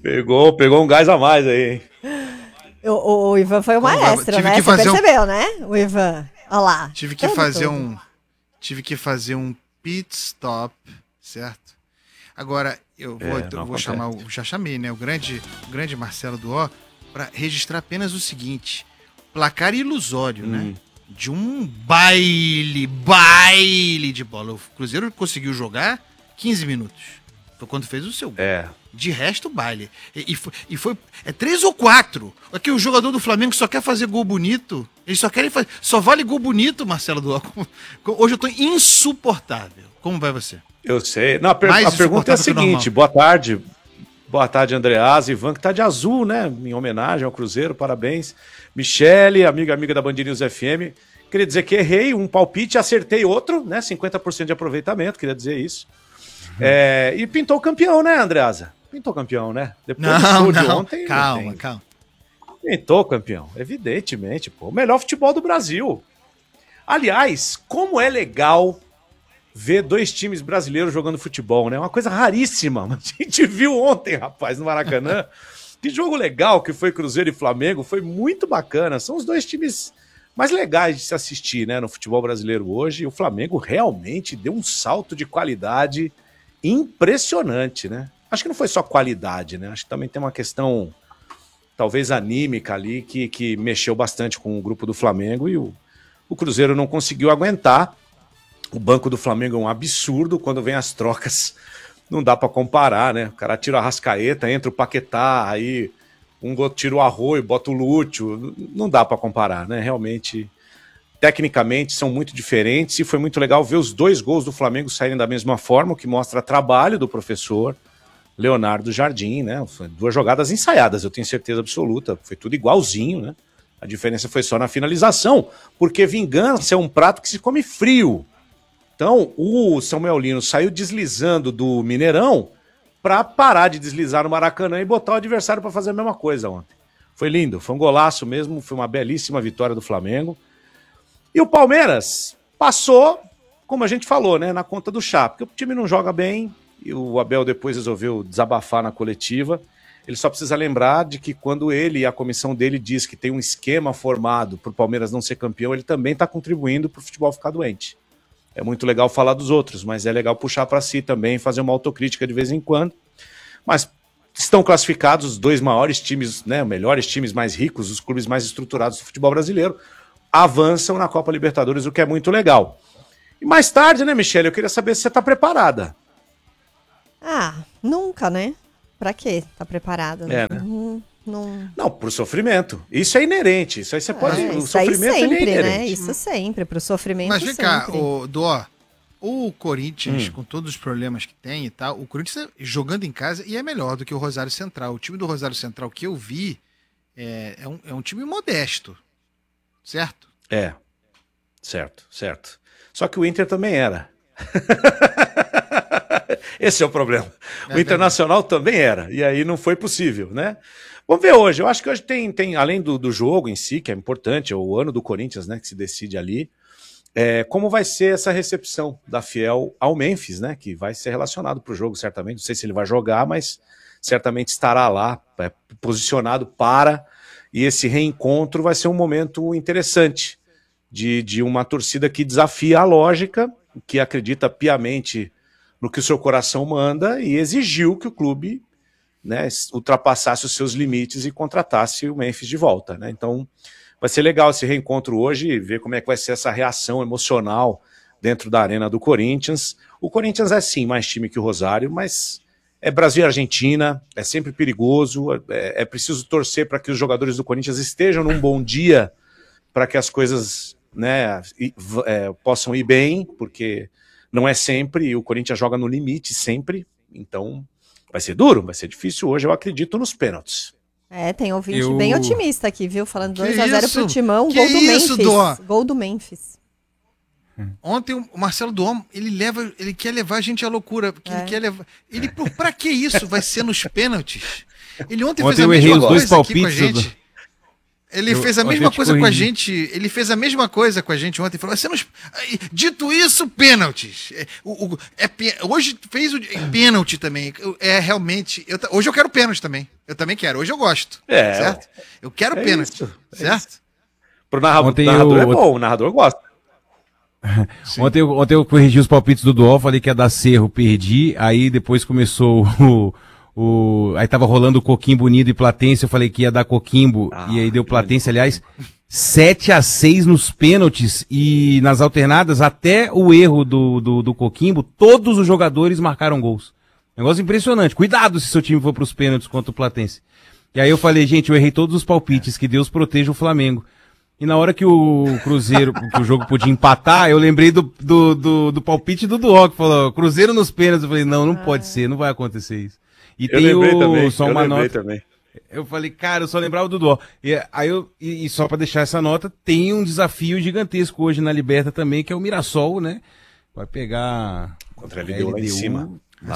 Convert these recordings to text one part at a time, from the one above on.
Pegou um gás a mais aí, hein? O Ivan foi o maestro, né? Você percebeu, né? O Ivan. Olha lá. Tive que fazer um pit stop, certo? Agora, eu vou chamar, já chamei, né? O grande Marcelo Duó, para registrar apenas o seguinte: placar ilusório, né? De um baile de bola. O Cruzeiro conseguiu jogar 15 minutos. Foi quando fez o seu gol. De resto, baile. E foi 3 ou 4. Aqui o jogador do Flamengo só quer fazer gol bonito. Eles só querem fazer. Só vale gol bonito, Marcelo Duó. Hoje eu tô insuportável. Como vai você? Eu sei. Não, a pergunta é a seguinte: boa tarde. Boa tarde, Andreasa, Ivan, que tá de azul, né? Em homenagem ao Cruzeiro, parabéns. Michele, amiga da Band News FM. Queria dizer que errei um palpite, acertei outro, né? 50% de aproveitamento, queria dizer isso. E pintou campeão, né, Andreasa? Pintou campeão, né? Depois do show de ontem. Calma. Pintou campeão, evidentemente, pô. O melhor futebol do Brasil. Aliás, como é legal ver 2 times brasileiros jogando futebol, né? Uma coisa raríssima. A gente viu ontem, rapaz, no Maracanã. Que jogo legal que foi Cruzeiro e Flamengo. Foi muito bacana. São os 2 times mais legais de se assistir, né, no futebol brasileiro hoje. E o Flamengo realmente deu um salto de qualidade impressionante, né? Acho que não foi só qualidade, né? Acho que também tem uma questão, talvez anímica ali, que mexeu bastante com o grupo do Flamengo e o Cruzeiro não conseguiu aguentar. O banco do Flamengo é um absurdo quando vem as trocas. Não dá pra comparar, né? O cara tira a Arrascaeta, entra o Paquetá, aí um tira o Arroio, bota o Lúcio. Não dá pra comparar, né? Realmente, tecnicamente, são muito diferentes e foi muito legal ver os 2 gols do Flamengo saírem da mesma forma, o que mostra trabalho do professor Leonardo Jardim, né? Foi 2 jogadas ensaiadas, eu tenho certeza absoluta. Foi tudo igualzinho, né? A diferença foi só na finalização, porque vingança é um prato que se come frio. Então, o Samuel Lino saiu deslizando do Mineirão para parar de deslizar no Maracanã e botar o adversário para fazer a mesma coisa ontem. Foi lindo, foi um golaço mesmo, foi uma belíssima vitória do Flamengo. E o Palmeiras passou, como a gente falou, né, na conta do chá, porque o time não joga bem e o Abel depois resolveu desabafar na coletiva. Ele só precisa lembrar de que quando ele e a comissão dele diz que tem um esquema formado para o Palmeiras não ser campeão, ele também está contribuindo para o futebol ficar doente. É muito legal falar dos outros, mas é legal puxar para si também, fazer uma autocrítica de vez em quando. Mas estão classificados os 2 maiores times, né, melhores times mais ricos, os clubes mais estruturados do futebol brasileiro, avançam na Copa Libertadores, o que é muito legal. E mais tarde, né, Michele, eu queria saber se você está preparada. Nunca, né? Pra quê? Tá preparada? Né? Não, pro sofrimento. Isso é inerente. Isso aí você pode. O isso sofrimento sempre, é inerente. Né? Isso sempre, pro sofrimento. Mas vem sempre. cá, Duó, o Corinthians, com todos os problemas que tem e tal, o Corinthians jogando em casa e é melhor do que o Rosário Central. O time do Rosário Central que eu vi é um time modesto. Certo? Certo. Só que o Inter também era. Esse é o problema. O Internacional também era. E aí não foi possível, né? Vamos ver hoje. Eu acho que hoje tem além do jogo em si, que é importante, é o ano do Corinthians, né, que se decide ali, como vai ser essa recepção da Fiel ao Memphis, né, que vai ser relacionado para o jogo, certamente. Não sei se ele vai jogar, mas certamente estará lá, posicionado para... E esse reencontro vai ser um momento interessante de uma torcida que desafia a lógica, que acredita piamente no que o seu coração manda e exigiu que o clube, né, ultrapassasse os seus limites e contratasse o Memphis de volta, né? Então vai ser legal esse reencontro hoje e ver como é que vai ser essa reação emocional dentro da arena do Corinthians. O Corinthians é sim mais time que o Rosário, mas é Brasil e Argentina, é sempre perigoso, é preciso torcer para que os jogadores do Corinthians estejam num bom dia para que as coisas, né, possam ir bem, porque não é sempre, e o Corinthians joga no limite sempre, então vai ser duro, vai ser difícil hoje, eu acredito nos pênaltis. Tem ouvinte bem otimista aqui, viu, falando 2-0 pro Timão, gol do Memphis, gol do Memphis. Ontem o Marcelo Duó, ele quer levar a gente à loucura, porque ele quer levar... Pra que isso? Vai ser nos pênaltis? Ele ontem fez a mesma coisa aqui com a gente. Ele fez a mesma coisa com a gente. Ele fez a mesma coisa com a gente ontem. Falou: você não... Dito isso, pênaltis. Hoje fez o pênalti também. Realmente. Hoje eu quero pênalti também. Eu também quero. Hoje eu gosto. Certo? Eu quero pênalti. Certo? Pro narrador é bom. O narrador gosta. Ontem eu corrigi os palpites do Duol. Falei que ia dar Cerro, perdi. Aí depois começou aí tava rolando o Coquimbo Unido e Platense, eu falei que ia dar Coquimbo, e aí deu Platense, aliás, 7-6 nos pênaltis, e nas alternadas, até o erro do Coquimbo, todos os jogadores marcaram gols. Negócio impressionante. Cuidado se seu time for pros pênaltis contra o Platense. E aí eu falei, gente, eu errei todos os palpites, que Deus proteja o Flamengo. E na hora que o Cruzeiro, que o jogo podia empatar, eu lembrei do palpite do Duol, que falou, Cruzeiro nos pênaltis. Eu falei, não pode ser, não vai acontecer isso. E tem só uma nota. Também. Eu falei, cara, eu só lembrava do Duol. E só pra deixar essa nota, tem um desafio gigantesco hoje na Liberta também, que é o Mirassol, né? Vai pegar contra a LDU lá em cima.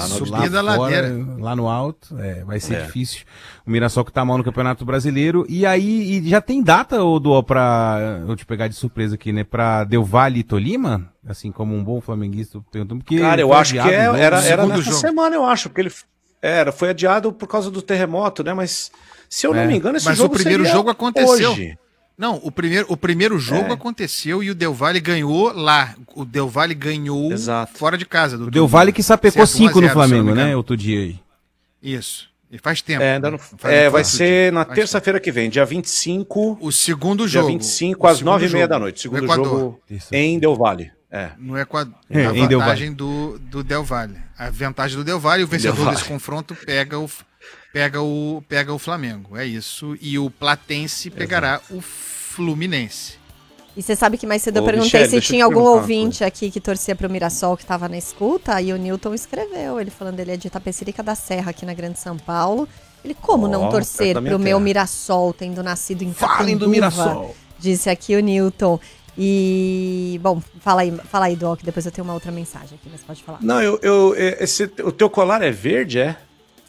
Lá no alto, vai ser difícil. O Mirassol que tá mal no Campeonato Brasileiro. E aí, já tem data, Duol, pra eu te pegar de surpresa aqui, né? Pra Del Valle e Tolima? Assim, como um bom flamenguista, porque cara, eu acho que era nessa semana, eu acho, porque ele foi adiado por causa do terremoto, né? Mas, se eu não me engano, esse jogo o primeiro jogo aconteceu. Hoje. Não, o primeiro jogo aconteceu e o Del Valle ganhou lá. O Del Valle ganhou fora de casa. O Del Valle que sapecou 5 no Flamengo, né? Outro dia aí. Isso. E faz tempo. Vai ser na terça-feira que vem, dia 25. O segundo jogo. Dia 25, às 9h30 da noite. Segundo jogo em Del Valle. No Equador. A vantagem do Del Valle. A vantagem do Del Valle, o vencedor desse confronto pega o Flamengo. É isso. E o Platense pegará o Fluminense. E você sabe que mais cedo eu perguntei se tinha algum ouvinte aqui que torcia pro Mirassol que estava na escuta, e o Newton escreveu, ele falando, ele é de Itapecerica da Serra, aqui na Grande São Paulo. Ele, como não torcer pro meu Mirassol, tendo nascido em Itapunduva? Falem do Mirassol! Disse aqui o Newton. E, bom, fala aí, Doc, depois eu tenho uma outra mensagem aqui, mas pode falar. Não, o teu colar é verde, é?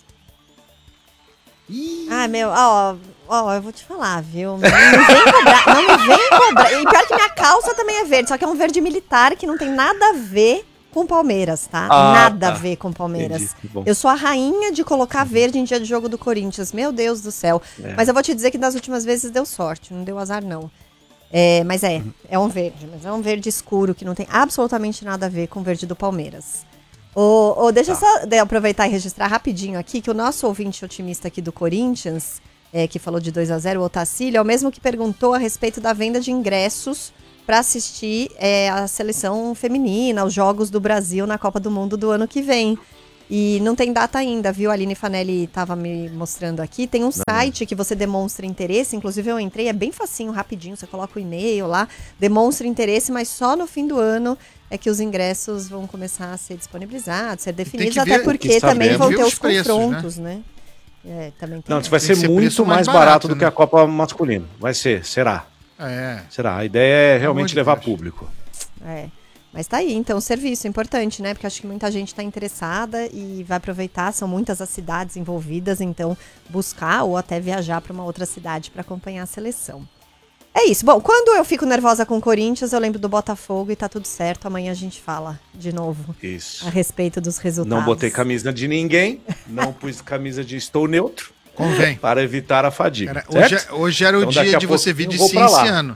Eu vou te falar, viu? Não me vem cobrar. E pior que minha calça também é verde, só que é um verde militar que não tem nada a ver com Palmeiras, tá? Nada a ver com Palmeiras. Eu sou a rainha de colocar verde em dia de jogo do Corinthians, meu Deus do céu. Mas eu vou te dizer que das últimas vezes deu sorte, não deu azar não. Mas é um verde, mas é um verde escuro que não tem absolutamente nada a ver com o verde do Palmeiras. Deixa eu só aproveitar e registrar rapidinho aqui que o nosso ouvinte otimista aqui do Corinthians, que falou de 2-0, o Otacílio, é o mesmo que perguntou a respeito da venda de ingressos para assistir a seleção feminina, os Jogos do Brasil na Copa do Mundo do ano que vem. E não tem data ainda, viu? A Aline Fanelli estava me mostrando aqui. Tem um site que você demonstra interesse. Inclusive eu entrei, é bem facinho, rapidinho. Você coloca o e-mail lá, demonstra interesse, mas só no fim do ano é que os ingressos vão começar a ser disponibilizados, ser definidos, até porque também vão ter os confrontos, né? Também tem. Não, isso vai ser muito mais barato do que a Copa masculina. Vai ser, será? Será. A ideia é realmente levar público. Mas tá aí, então, o serviço é importante, né? Porque acho que muita gente tá interessada e vai aproveitar, são muitas as cidades envolvidas, então buscar ou até viajar para uma outra cidade para acompanhar a seleção. É isso. Bom, quando eu fico nervosa com o Corinthians, eu lembro do Botafogo e tá tudo certo. Amanhã a gente fala de novo a respeito dos resultados. Não botei camisa de ninguém, não pus camisa de estou neutro. Convém. Para evitar a fadiga. Hoje era o dia de você vir de Cienciano.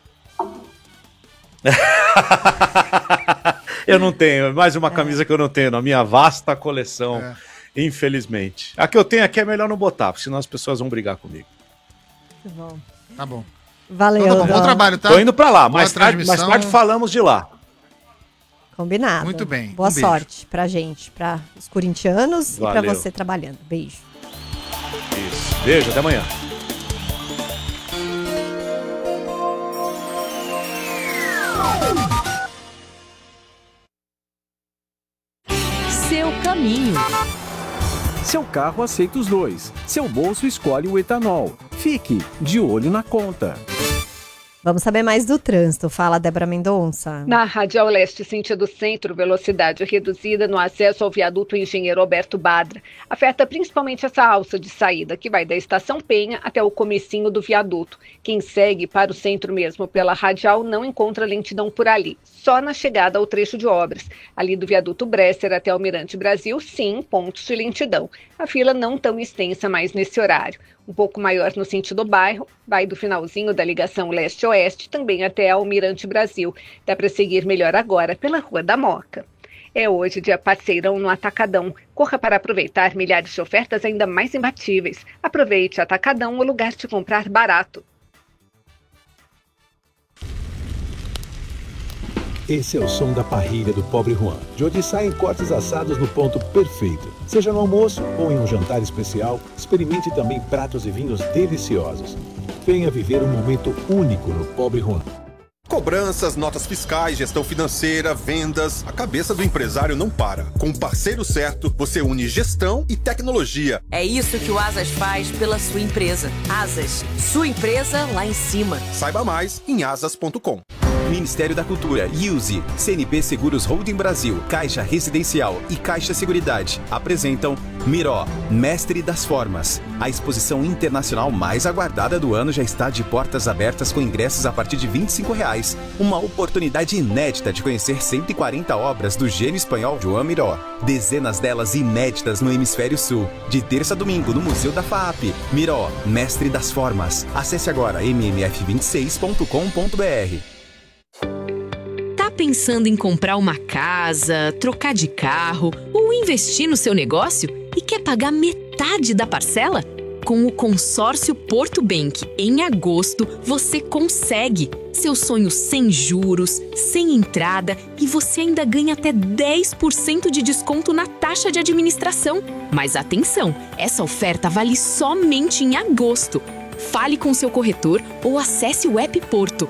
Eu não tenho, mais uma camisa que eu não tenho na minha vasta coleção, infelizmente. A que eu tenho aqui é melhor não botar, porque senão as pessoas vão brigar comigo. Bom. Tá bom. Valeu, então, bom trabalho, tá? Tô indo pra lá, mais tarde falamos de lá. Combinado. Muito bem. Boa sorte pra gente, pra os corintianos. Valeu. E pra você trabalhando. Beijo. Isso. Beijo, até amanhã. Seu caminho. Seu carro aceita os dois. Seu bolso escolhe o etanol. Fique de olho na conta. Vamos saber mais do trânsito. Fala, Débora Mendonça. Na Radial Leste, sentido centro, velocidade reduzida no acesso ao viaduto Engenheiro Alberto Badra. Afeta principalmente essa alça de saída, que vai da Estação Penha até o comecinho do viaduto. Quem segue para o centro mesmo pela Radial não encontra lentidão por ali, só na chegada ao trecho de obras. Ali do viaduto Bresser até Almirante Brasil, sim, pontos de lentidão. A fila não tão extensa mais nesse horário. Um pouco maior no sentido bairro, vai do finalzinho da ligação leste-oeste também até Almirante Brasil. Dá para seguir melhor agora pela Rua da Moca. É hoje dia parceirão no Atacadão. Corra para aproveitar milhares de ofertas ainda mais imbatíveis. Aproveite Atacadão, o lugar de comprar barato. Esse é o som da parrilha do Pobre Juan, de onde saem cortes assados no ponto perfeito. Seja no almoço ou em um jantar especial, experimente também pratos e vinhos deliciosos. Venha viver um momento único no Pobre Juan. Cobranças, notas fiscais, gestão financeira, vendas. A cabeça do empresário não para. Com o parceiro certo, você une gestão e tecnologia. É isso que o Asas faz pela sua empresa. Asas, sua empresa lá em cima. Saiba mais em asas.com. Ministério da Cultura, IUSE, CNP Seguros Holding Brasil, Caixa Residencial e Caixa Seguridade apresentam Miró, Mestre das Formas. A exposição internacional mais aguardada do ano já está de portas abertas com ingressos a partir de R$25. Uma oportunidade inédita de conhecer 140 obras do gênio espanhol Joan Miró. Dezenas delas inéditas no Hemisfério Sul. De terça a domingo no Museu da FAAP. Miró, Mestre das Formas. Acesse agora mmf26.com.br. Pensando em comprar uma casa, trocar de carro ou investir no seu negócio e quer pagar metade da parcela? Com o consórcio Porto Bank, em agosto, você consegue. Seu sonho sem juros, sem entrada e você ainda ganha até 10% de desconto na taxa de administração. Mas atenção, essa oferta vale somente em agosto. Fale com seu corretor ou acesse o app Porto.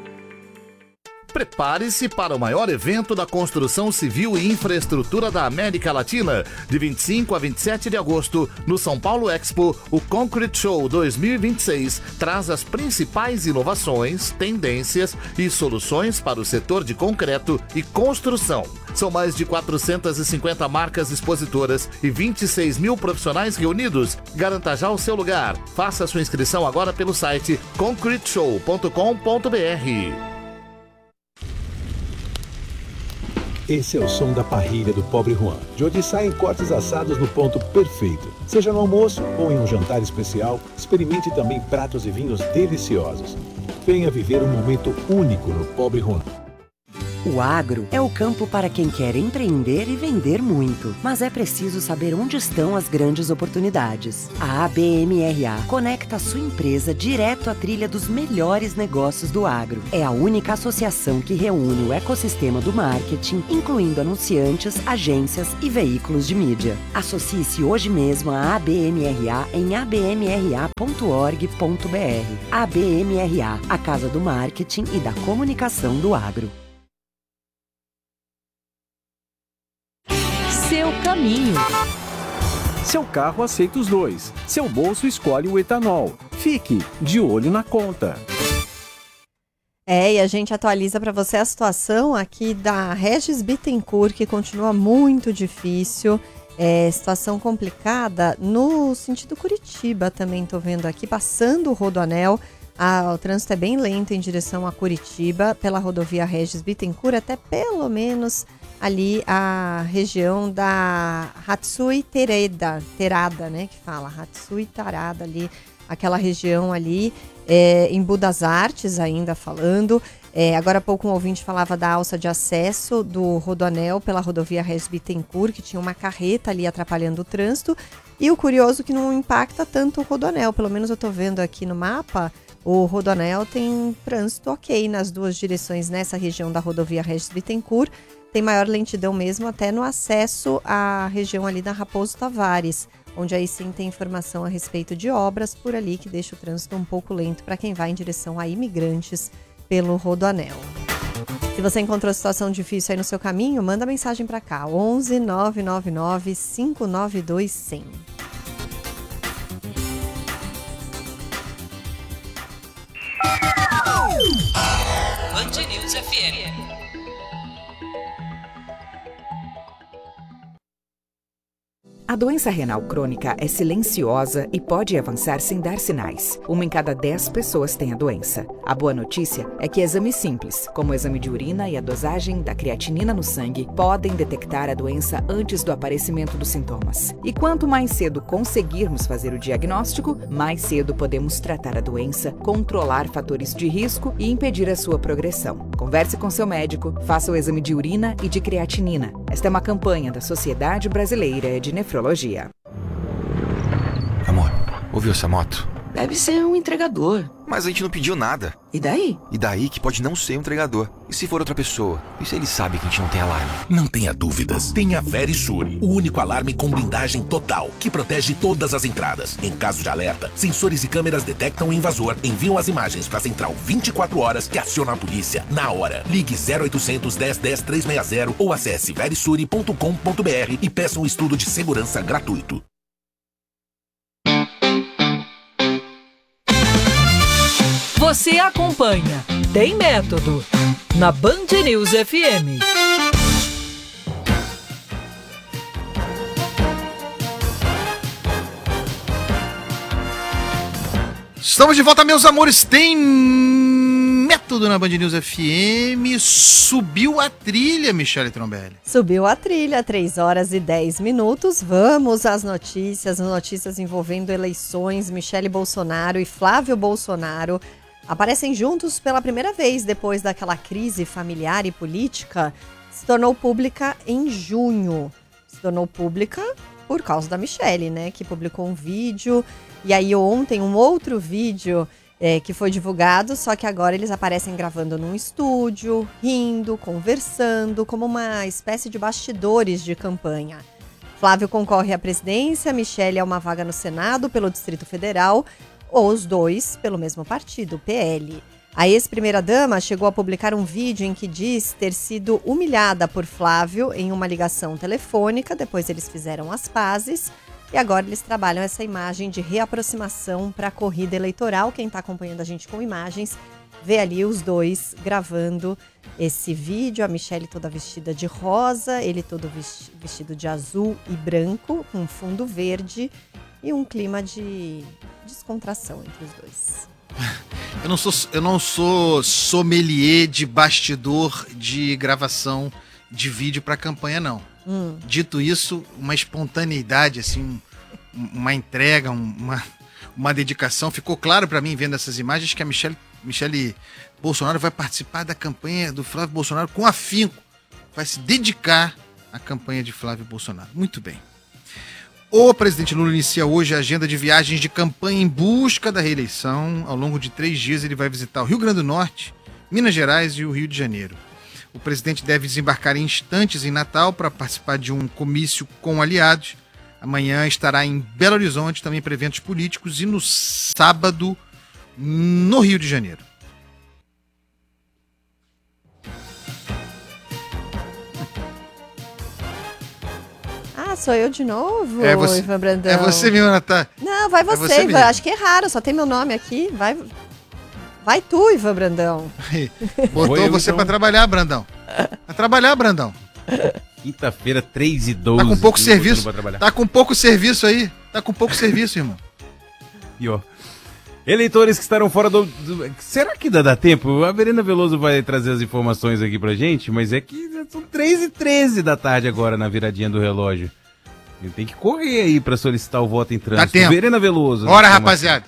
Prepare-se para o maior evento da construção civil e infraestrutura da América Latina. De 25 a 27 de agosto, no São Paulo Expo, o Concrete Show 2026 traz as principais inovações, tendências e soluções para o setor de concreto e construção. São mais de 450 marcas expositoras e 26 mil profissionais reunidos. Garanta já o seu lugar. Faça sua inscrição agora pelo site concreteshow.com.br. Esse é o som da parrilha do Pobre Juan, de onde saem cortes assados no ponto perfeito. Seja no almoço ou em um jantar especial, experimente também pratos e vinhos deliciosos. Venha viver um momento único no Pobre Juan. O agro é o campo para quem quer empreender e vender muito, mas é preciso saber onde estão as grandes oportunidades. A ABMRA conecta a sua empresa direto à trilha dos melhores negócios do agro. É a única associação que reúne o ecossistema do marketing, incluindo anunciantes, agências e veículos de mídia. Associe-se hoje mesmo à ABMRA em abmra.org.br. ABMRA, a casa do marketing e da comunicação do agro. Seu caminho. Seu carro aceita os dois. Seu bolso escolhe o etanol. Fique de olho na conta. E a gente atualiza para você a situação aqui da Regis Bittencourt, que continua muito difícil. Situação complicada no sentido Curitiba também, tô vendo aqui, passando o Rodoanel. O trânsito é bem lento em direção a Curitiba, pela rodovia Regis Bittencourt, até pelo menos ali a região da Hatsui Terada, né, que fala, Hatsui Tarada ali, aquela região ali, em Budas Artes ainda falando. Agora há pouco um ouvinte falava da alça de acesso do Rodoanel pela rodovia Regis Bittencourt, que tinha uma carreta ali atrapalhando o trânsito, e o curioso que não impacta tanto o Rodoanel, pelo menos eu tô vendo aqui no mapa, o Rodoanel tem trânsito ok nas duas direções nessa região da rodovia Regis Bittencourt. Tem maior lentidão mesmo até no acesso à região ali da Raposo Tavares, onde aí sim tem informação a respeito de obras por ali, que deixa o trânsito um pouco lento para quem vai em direção a Imigrantes pelo Rodoanel. Se você encontrou situação difícil aí no seu caminho, manda mensagem para cá, 11 999 592 100. Band News FM. A doença renal crônica é silenciosa e pode avançar sem dar sinais. 1 em cada 10 pessoas tem a doença. A boa notícia é que exames simples, como o exame de urina e a dosagem da creatinina no sangue, podem detectar a doença antes do aparecimento dos sintomas. E quanto mais cedo conseguirmos fazer o diagnóstico, mais cedo podemos tratar a doença, controlar fatores de risco e impedir a sua progressão. Converse com seu médico, faça o exame de urina e de creatinina. Esta é uma campanha da Sociedade Brasileira de Nefrologia. Amor, ouviu essa moto? Deve ser um entregador. Mas a gente não pediu nada. E daí? E daí que pode não ser um entregador. E se for outra pessoa? E se ele sabe que a gente não tem alarme? Não tenha dúvidas. Tenha Verisur, o único alarme com blindagem total, que protege todas as entradas. Em caso de alerta, sensores e câmeras detectam o invasor, enviam as imagens para a central 24 horas que aciona a polícia na hora. Ligue 0800 10 10 360 ou acesse verisure.com.br e peça um estudo de segurança gratuito. Você acompanha Tem Método na Band News FM. Estamos de volta, meus amores. Tem Método na Band News FM. Subiu a trilha, Michele Trombelli. Subiu a trilha, 3h10. Vamos às notícias envolvendo eleições. Michele Bolsonaro e Flávio Bolsonaro aparecem juntos pela primeira vez depois daquela crise familiar e política. Se tornou pública em junho. Se tornou pública por causa da Michele, né? Que publicou um vídeo. E aí ontem um outro vídeo que foi divulgado, só que agora eles aparecem gravando num estúdio, rindo, conversando, como uma espécie de bastidores de campanha. Flávio concorre à presidência, Michele é uma vaga no Senado pelo Distrito Federal, ou os dois pelo mesmo partido, o PL. A ex-primeira-dama chegou a publicar um vídeo em que diz ter sido humilhada por Flávio em uma ligação telefônica, depois eles fizeram as pazes e agora eles trabalham essa imagem de reaproximação para a corrida eleitoral. Quem está acompanhando a gente com imagens vê ali os dois gravando esse vídeo, a Michele toda vestida de rosa, ele todo vestido de azul e branco, com fundo verde e um clima de descontração entre os dois. Eu não sou sommelier de bastidor de gravação de vídeo para campanha, não. Dito isso, uma espontaneidade, assim, uma entrega, uma dedicação. Ficou claro para mim, vendo essas imagens, que a Michele Bolsonaro vai participar da campanha do Flávio Bolsonaro com afinco. Vai se dedicar à campanha de Flávio Bolsonaro. Muito bem. O presidente Lula inicia hoje a agenda de viagens de campanha em busca da reeleição. Ao longo de 3 dias ele vai visitar o Rio Grande do Norte, Minas Gerais e o Rio de Janeiro. O presidente deve desembarcar em instantes em Natal para participar de um comício com aliados. Amanhã estará em Belo Horizonte, também para eventos políticos, e no sábado no Rio de Janeiro. Sou eu de novo, Ivan Brandão. É você mesmo, Natália. Não, vai você, Ivan. Acho que erraram, só tem meu nome aqui. Vai tu, Ivan Brandão. Botou você pra trabalhar, Brandão. Pra trabalhar, Brandão. Quinta-feira, 3h12. Tá com pouco serviço. Tá com pouco serviço aí. Tá com pouco serviço, irmão. E ó, eleitores que estarão fora do... Será que dá tempo? A Verena Veloso vai trazer as informações aqui pra gente, mas é que são 3h13 da tarde agora na viradinha do relógio. Tem que correr aí pra solicitar o voto em trânsito. Dá tempo. Verena Veloso. Bora, rapaziada.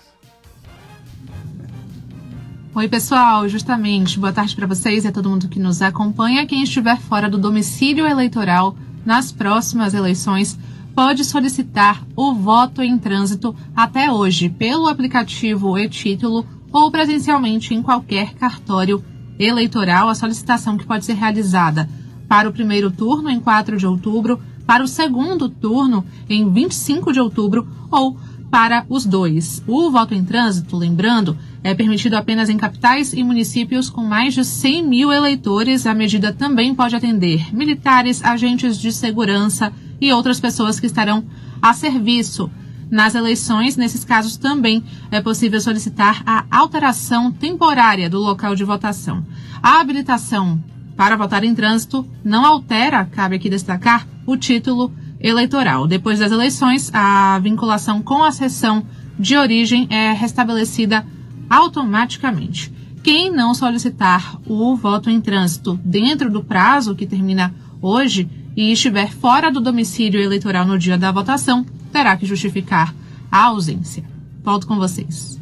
Oi, pessoal. Justamente, boa tarde para vocês e a todo mundo que nos acompanha. Quem estiver fora do domicílio eleitoral nas próximas eleições pode solicitar o voto em trânsito até hoje pelo aplicativo e-Título ou presencialmente em qualquer cartório eleitoral. A solicitação que pode ser realizada para o primeiro turno em 4 de outubro, para o segundo turno em 25 de outubro ou para os dois. O voto em trânsito, lembrando, é permitido apenas em capitais e municípios com mais de 100 mil eleitores. A medida também pode atender militares, agentes de segurança e outras pessoas que estarão a serviço nas eleições. Nesses casos também é possível solicitar a alteração temporária do local de votação. A habilitação para votar em trânsito não altera, cabe aqui destacar, o título eleitoral. Depois das eleições, a vinculação com a seção de origem é restabelecida automaticamente. Quem não solicitar o voto em trânsito dentro do prazo que termina hoje e estiver fora do domicílio eleitoral no dia da votação, terá que justificar a ausência. Volto com vocês.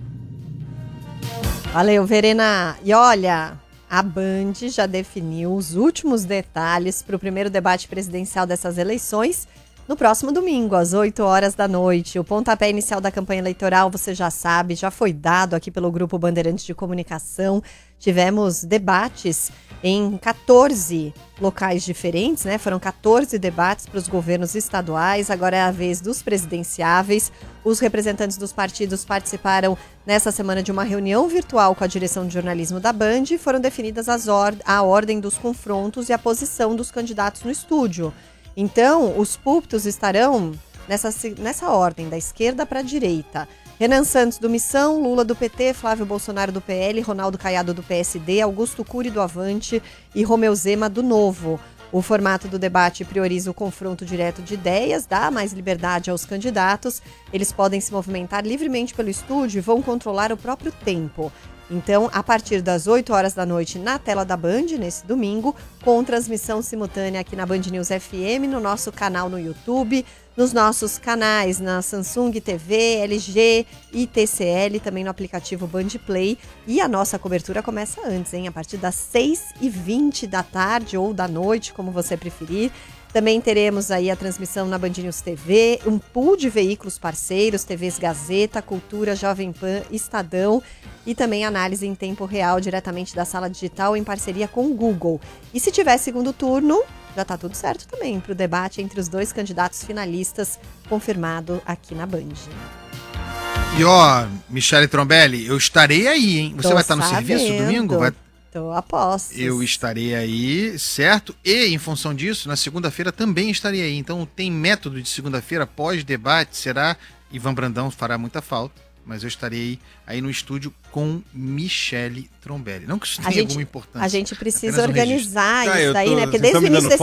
Valeu, Verena. E olha, a Band já definiu os últimos detalhes para o primeiro debate presidencial dessas eleições no próximo domingo, às 8 horas da noite. O pontapé inicial da campanha eleitoral, você já sabe, já foi dado aqui pelo Grupo Bandeirantes de Comunicação. Tivemos debates em 14 locais diferentes, né? Foram 14 debates para os governos estaduais, agora é a vez dos presidenciáveis. Os representantes dos partidos participaram nessa semana de uma reunião virtual com a direção de jornalismo da Band e foram definidas a ordem dos confrontos e a posição dos candidatos no estúdio. Então, os púlpitos estarão nessa ordem, da esquerda para a direita. Renan Santos do Missão, Lula do PT, Flávio Bolsonaro do PL, Ronaldo Caiado do PSD, Augusto Cury do Avante e Romeu Zema do Novo. O formato do debate prioriza o confronto direto de ideias, dá mais liberdade aos candidatos. Eles podem se movimentar livremente pelo estúdio e vão controlar o próprio tempo. Então, a partir das 8 horas da noite na tela da Band, nesse domingo, com transmissão simultânea aqui na Band News FM, no nosso canal no YouTube, nos nossos canais na Samsung TV, LG e TCL, também no aplicativo Band Play. E a nossa cobertura começa antes, hein? A partir das 6h20 da tarde ou da noite, como você preferir. Também teremos aí a transmissão na Band News TV, um pool de veículos parceiros, TVs Gazeta, Cultura, Jovem Pan, Estadão e também análise em tempo real diretamente da sala digital em parceria com o Google. E se tiver segundo turno, já tá tudo certo também para o debate entre os dois candidatos finalistas confirmado aqui na Band. E ó, Michele Trombelli, eu estarei aí, hein? Você vai estar no serviço domingo? Tô a postos. Eu estarei aí, certo? E, em função disso, na segunda-feira também estarei aí. Então, tem método de segunda-feira pós-debate, será? Ivan Brandão fará muita falta, mas eu estarei aí no estúdio com Michele Trombelli. Não que isso tenha alguma importância. A gente precisa organizar isso aí, né? Porque desde o início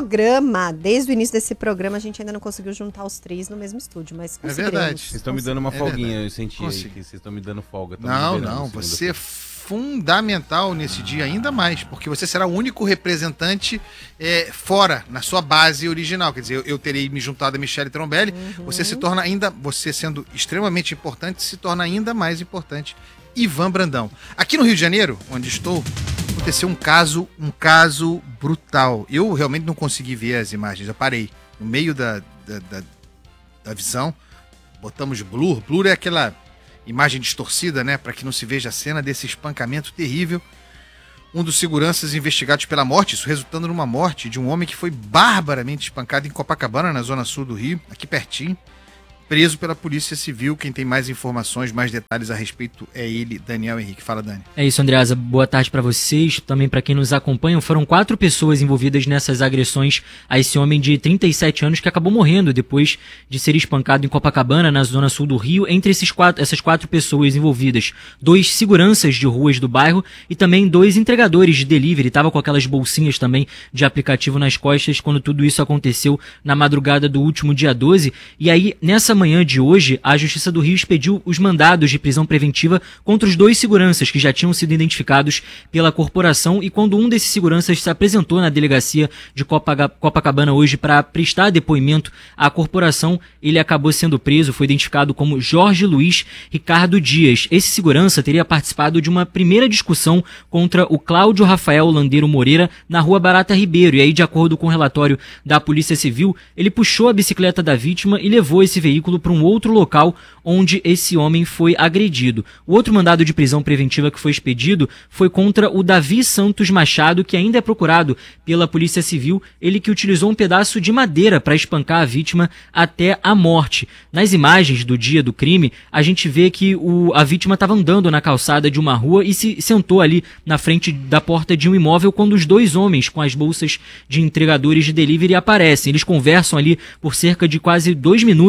desse programa, a gente ainda não conseguiu juntar os três no mesmo estúdio, mas é verdade. Vocês estão me dando uma folguinha, eu senti aí que vocês estão me dando folga. Não, você é fundamental nesse dia ainda mais, porque você será o único representante fora, na sua base original. Quer dizer, eu terei me juntado a Michele Trombelli, você se torna você sendo extremamente importante, se torna ainda mais importante. Ivan Brandão. Aqui no Rio de Janeiro, onde estou, aconteceu um caso brutal. Eu realmente não consegui ver as imagens, eu parei no meio da visão, botamos blur. Blur é aquela imagem distorcida, né, para que não se veja a cena desse espancamento terrível. Um dos seguranças investigados pela morte, isso resultando numa morte de um homem que foi barbaramente espancado em Copacabana, na zona sul do Rio, aqui pertinho, preso pela Polícia Civil. Quem tem mais informações, mais detalhes a respeito é ele, Daniel Henrique. Fala, Dani. É isso, Andreasa. Boa tarde para vocês, também para quem nos acompanha. Foram 4 pessoas envolvidas nessas agressões a esse homem de 37 anos que acabou morrendo depois de ser espancado em Copacabana, na zona sul do Rio. Entre essas 4 pessoas envolvidas, 2 seguranças de ruas do bairro e também 2 entregadores de delivery. Tava com aquelas bolsinhas também de aplicativo nas costas quando tudo isso aconteceu na madrugada do último dia 12. E aí, nessa manhã de hoje, a Justiça do Rio expediu os mandados de prisão preventiva contra os 2 seguranças que já tinham sido identificados pela corporação, e quando um desses seguranças se apresentou na delegacia de Copacabana hoje para prestar depoimento à corporação, ele acabou sendo preso. Foi identificado como Jorge Luiz Ricardo Dias. Esse segurança teria participado de uma primeira discussão contra o Cláudio Rafael Landeiro Moreira na Rua Barata Ribeiro, e aí, de acordo com o relatório da Polícia Civil, ele puxou a bicicleta da vítima e levou esse veículo para um outro local onde esse homem foi agredido. O outro mandado de prisão preventiva que foi expedido foi contra o Davi Santos Machado, que ainda é procurado pela Polícia Civil, ele que utilizou um pedaço de madeira para espancar a vítima até a morte. Nas imagens do dia do crime, a gente vê que a vítima estava andando na calçada de uma rua e se sentou ali na frente da porta de um imóvel quando os 2 homens com as bolsas de entregadores de delivery aparecem. Eles conversam ali por cerca de quase 2 minutos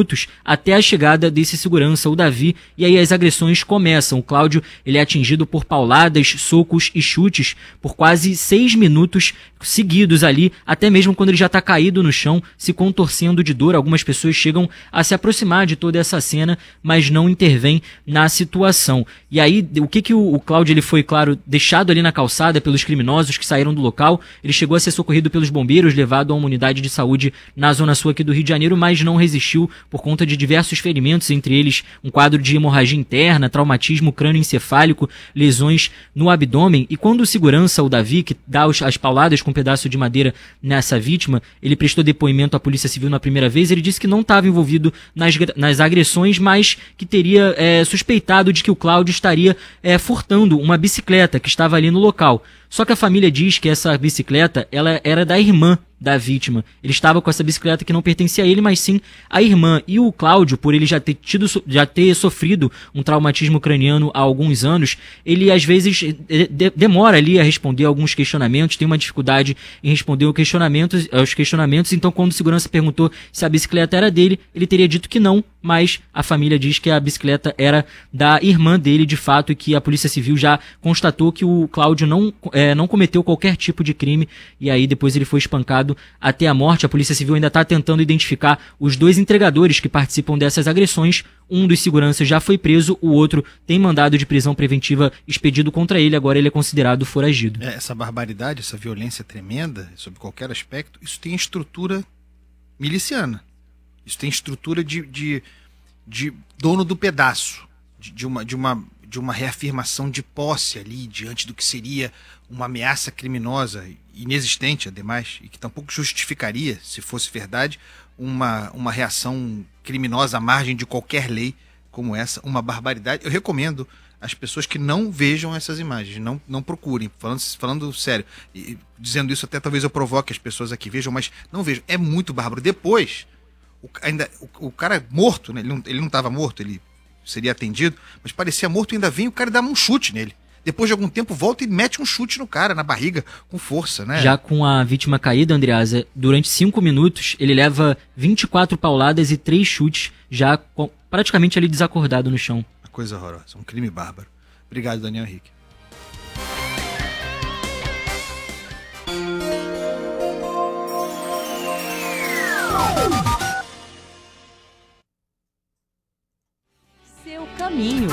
até a chegada desse segurança, o Davi, e aí as agressões começam. O Cláudio, ele é atingido por pauladas, socos e chutes por quase 6 minutos seguidos ali, até mesmo quando ele já está caído no chão, se contorcendo de dor. Algumas pessoas chegam a se aproximar de toda essa cena, mas não intervêm na situação. E aí, o que o Cláudio, ele foi, claro, deixado ali na calçada pelos criminosos que saíram do local. Ele chegou a ser socorrido pelos bombeiros, levado a uma unidade de saúde na zona sul aqui do Rio de Janeiro, mas não resistiu por conta de diversos ferimentos, entre eles um quadro de hemorragia interna, traumatismo crânioencefálico, lesões no abdômen. E quando o segurança, o Davi, que dá as pauladas com um pedaço de madeira nessa vítima, ele prestou depoimento à Polícia Civil na primeira vez, ele disse que não estava envolvido nas agressões, mas que teria suspeitado de que o Cláudio estaria furtando uma bicicleta que estava ali no local. Só que a família diz que essa bicicleta, ela era da irmã da vítima. Ele estava com essa bicicleta que não pertencia a ele, mas sim à irmã. E o Cláudio, por ele já ter sofrido um traumatismo craniano há alguns anos, ele às vezes demora ali a responder alguns questionamentos, tem uma dificuldade em responder aos questionamentos. Então, quando o segurança perguntou se a bicicleta era dele, ele teria dito que não, mas a família diz que a bicicleta era da irmã dele, de fato, e que a Polícia Civil já constatou que o Cláudio não cometeu qualquer tipo de crime, e aí depois ele foi espancado até a morte. A Polícia Civil ainda está tentando identificar os 2 entregadores que participam dessas agressões. Um dos seguranças já foi preso, o outro tem mandado de prisão preventiva expedido contra ele, agora ele é considerado foragido. Essa barbaridade, essa violência tremenda, sob qualquer aspecto, isso tem estrutura miliciana. Isso tem estrutura de dono do pedaço, de uma reafirmação de posse ali, diante do que seria uma ameaça criminosa, inexistente, ademais, e que tampouco justificaria, se fosse verdade, uma reação criminosa à margem de qualquer lei como essa, uma barbaridade. Eu recomendo às pessoas que não vejam essas imagens, não procurem, falando sério, e dizendo isso até talvez eu provoque as pessoas aqui, vejam, mas não vejam, é muito bárbaro. Depois, o cara morto, né? Ele não estava morto, ele seria atendido, mas parecia morto, ainda vem o cara e dá um chute nele. Depois de algum tempo volta e mete um chute no cara, na barriga, com força, né? Já com a vítima caída, Andreasa, durante 5 minutos, ele leva 24 pauladas e 3 chutes, já praticamente ali desacordado no chão. Uma coisa horrorosa, um crime bárbaro. Obrigado, Daniel Henrique. Seu caminho.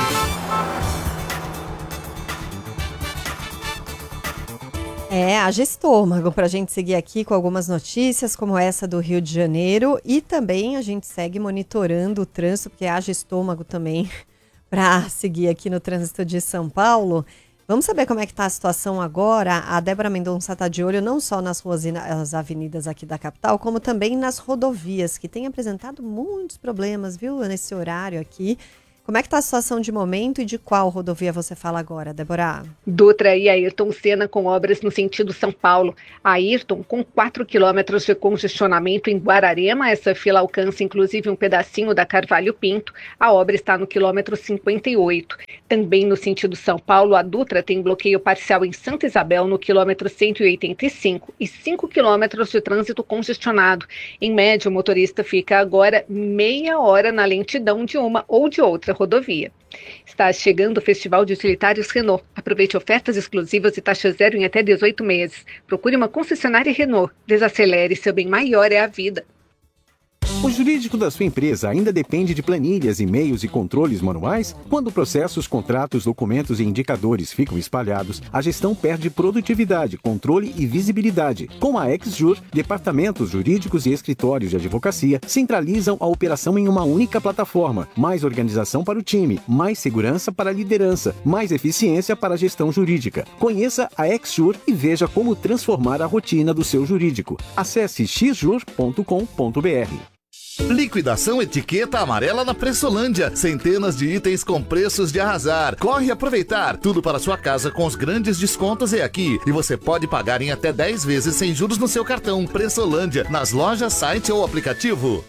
Haja estômago para a gente seguir aqui com algumas notícias como essa do Rio de Janeiro, e também a gente segue monitorando o trânsito, porque haja estômago também para seguir aqui no trânsito de São Paulo. Vamos saber como é que está a situação agora. A Débora Mendonça está de olho não só nas ruas e nas avenidas aqui da capital, como também nas rodovias, que têm apresentado muitos problemas, viu, nesse horário aqui. Como é que está a situação de momento e de qual rodovia você fala agora, Débora? Dutra e Ayrton Senna com obras no sentido São Paulo. Ayrton com 4 quilômetros de congestionamento em Guararema. Essa fila alcança inclusive um pedacinho da Carvalho Pinto. A obra está no quilômetro 58. Também no sentido São Paulo, a Dutra tem bloqueio parcial em Santa Isabel no quilômetro 185 e 5 quilômetros de trânsito congestionado. Em média, o motorista fica agora meia hora na lentidão de uma ou de outra rodovia. Está chegando o Festival de Utilitários Renault. Aproveite ofertas exclusivas e taxa zero em até 18 meses. Procure uma concessionária Renault. Desacelere, seu bem maior é a vida. O jurídico da sua empresa ainda depende de planilhas, e-mails e controles manuais? Quando processos, contratos, documentos e indicadores ficam espalhados, a gestão perde produtividade, controle e visibilidade. Com a XJur, departamentos jurídicos e escritórios de advocacia centralizam a operação em uma única plataforma. Mais organização para o time, mais segurança para a liderança, mais eficiência para a gestão jurídica. Conheça a XJur e veja como transformar a rotina do seu jurídico. Acesse xjur.com.br. Liquidação etiqueta amarela na Pressolândia. Centenas de itens com preços de arrasar. Corre aproveitar. Tudo para sua casa com os grandes descontos é aqui. E você pode pagar em até 10 vezes sem juros no seu cartão. Pressolândia, nas lojas, site ou aplicativo.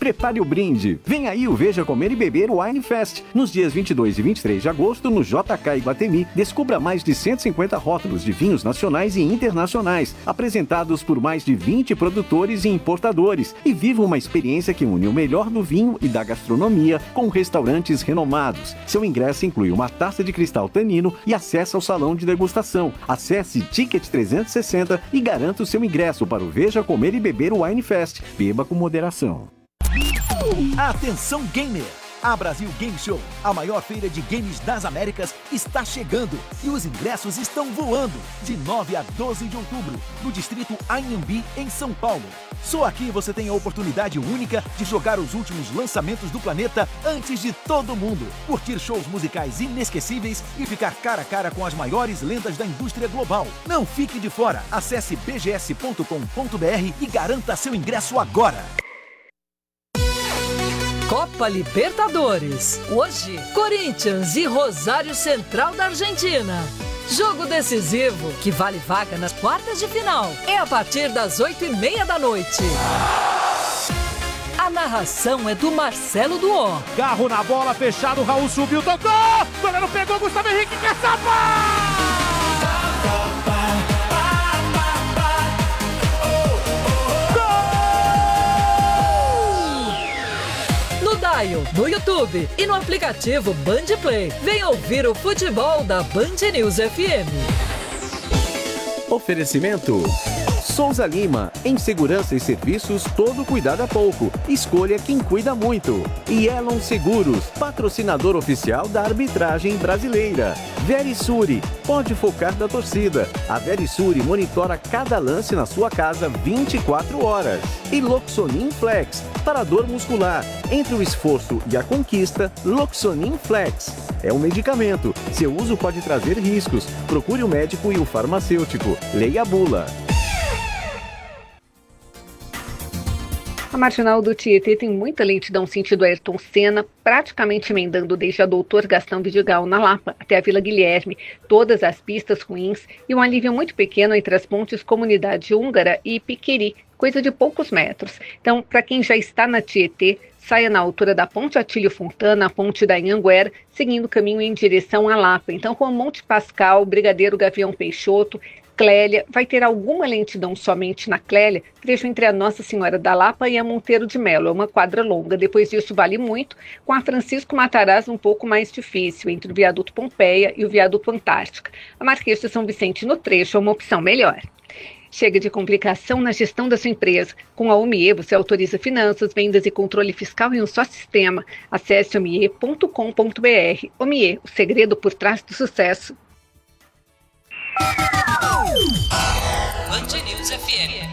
Prepare o brinde. Vem aí o Veja Comer e Beber Wine Fest. Nos dias 22 e 23 de agosto, no JK Iguatemi, descubra mais de 150 rótulos de vinhos nacionais e internacionais, apresentados por mais de 20 produtores e importadores, e viva uma experiência que une o melhor do vinho e da gastronomia com restaurantes renomados. Seu ingresso inclui uma taça de cristal Tanino e acesso ao salão de degustação. Acesse Ticket 360 e garanta o seu ingresso para o Veja Comer e Beber Wine Fest. Beba com moderação. Atenção gamer! A Brasil Game Show, a maior feira de games das Américas, está chegando e os ingressos estão voando de 9 a 12 de outubro, no distrito Anhembi, em São Paulo. Só aqui você tem a oportunidade única de jogar os últimos lançamentos do planeta antes de todo mundo, curtir shows musicais inesquecíveis e ficar cara a cara com as maiores lendas da indústria global. Não fique de fora, acesse bgs.com.br e garanta seu ingresso agora. Copa Libertadores. Hoje, Corinthians e Rosário Central da Argentina. Jogo decisivo que vale vaga nas quartas de final. É a partir das 8h30 da noite. A narração é do Marcelo Duó. Carro na bola, fechado, Raul subiu, tocou! O goleiro pegou, Gustavo Henrique, quer salvar! No YouTube e no aplicativo Band Play. Venha ouvir o futebol da Band News FM. Oferecimento Souza Lima, em segurança e serviços, todo cuidado é pouco. Escolha quem cuida muito. E Elon Seguros, patrocinador oficial da arbitragem brasileira. Verisure, pode focar da torcida. A Verisure monitora cada lance na sua casa 24 horas. E Loxonin Flex, para dor muscular. Entre o esforço e a conquista, Loxonin Flex. É um medicamento. Seu uso pode trazer riscos. Procure o médico e o farmacêutico. Leia a bula. A marginal do Tietê tem muita lentidão sentido Ayrton Senna, praticamente emendando desde a Doutor Gastão Vidigal na Lapa até a Vila Guilherme, todas as pistas ruins e um alívio muito pequeno entre as pontes Comunidade Húngara e Piqueri, coisa de poucos metros. Então, para quem já está na Tietê, saia na altura da Ponte Atílio Fontana, a Ponte da Anhanguera, seguindo o caminho em direção à Lapa. Então, com a Monte Pascal, Brigadeiro Gavião Peixoto, Clélia, vai ter alguma lentidão somente na Clélia, trecho entre a Nossa Senhora da Lapa e a Monteiro de Melo, é uma quadra longa. Depois disso vale muito, com a Francisco Matarazzo um pouco mais difícil, entre o viaduto Pompeia e o viaduto Antártica. A Marquês de São Vicente no trecho é uma opção melhor. Chega de complicação na gestão da sua empresa. Com a OMIE, você autoriza finanças, vendas e controle fiscal em um só sistema. Acesse omie.com.br. OMIE, o segredo por trás do sucesso. Band News FM.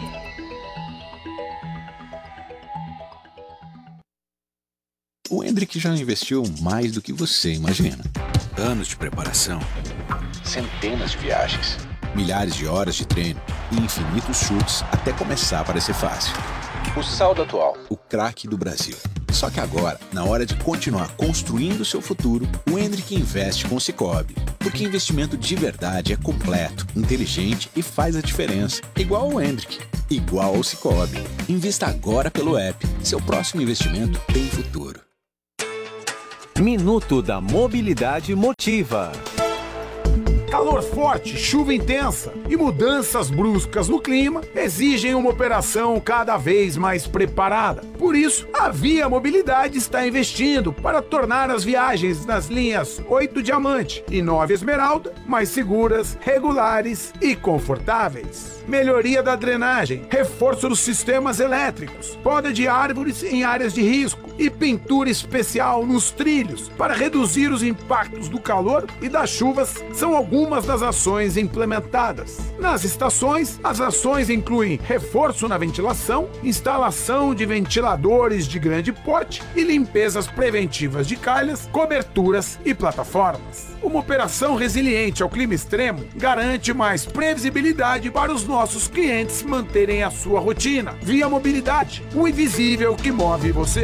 O Hendrick já investiu mais do que você imagina. Anos de preparação, centenas de viagens, milhares de horas de treino e infinitos chutes até começar a parecer fácil. O saldo atual, o craque do Brasil. Só que agora, na hora de continuar construindo seu futuro, o Hendrick investe com o Sicoob. Porque investimento de verdade é completo, inteligente e faz a diferença. Igual ao Hendrick, igual ao Sicoob. Invista agora pelo app. Seu próximo investimento tem futuro. Minuto da Mobilidade Motiva. Calor forte, chuva intensa e mudanças bruscas no clima exigem uma operação cada vez mais preparada. Por isso, a Via Mobilidade está investindo para tornar as viagens nas linhas 8 Diamante e 9 Esmeralda mais seguras, regulares e confortáveis. Melhoria da drenagem, reforço dos sistemas elétricos, poda de árvores em áreas de risco e pintura especial nos trilhos para reduzir os impactos do calor e das chuvas são algumas das ações implementadas. Nas estações, as ações incluem reforço na ventilação, instalação de ventiladores de grande porte e limpezas preventivas de calhas, coberturas e plataformas. Uma operação resiliente ao clima extremo garante mais previsibilidade para os nossos clientes manterem a sua rotina. Via Mobilidade, o invisível que move você.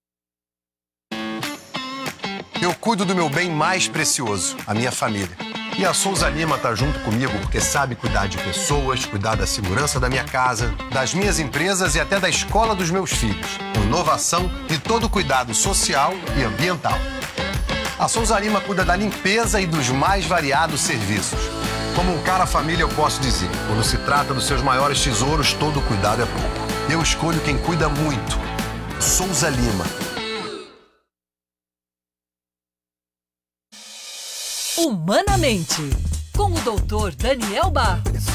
Eu cuido do meu bem mais precioso, a minha família. E a Souza Lima tá junto comigo porque sabe cuidar de pessoas, cuidar da segurança da minha casa, das minhas empresas e até da escola dos meus filhos. Com inovação e todo cuidado social e ambiental. A Souza Lima cuida da limpeza e dos mais variados serviços. Como um cara família, eu posso dizer, quando se trata dos seus maiores tesouros, todo cuidado é pouco. Eu escolho quem cuida muito. Souza Lima. Humanamente, com o Dr. Daniel Barros.